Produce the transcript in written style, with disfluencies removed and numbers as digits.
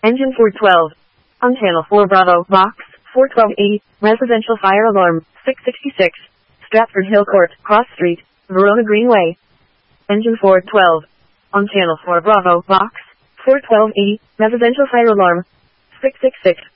Engine 412. On channel 4 Bravo, box 41280, residential fire alarm 666, Stratford Hill Court, Cross Street, Verona Greenway. Engine 412. On channel 4 Bravo, box 41280, residential fire alarm 666.